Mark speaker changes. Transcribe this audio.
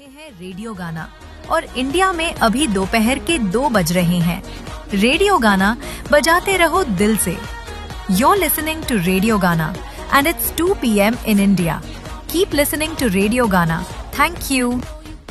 Speaker 1: रहे हैं रेडियो गाना और इंडिया में अभी दोपहर के 2 बज रहे हैं। रेडियो गाना बजाते रहो दिल से। You're listening to Radio Gana and it's 2 p.m. in India. Keep listening to Radio Gana. Thank you.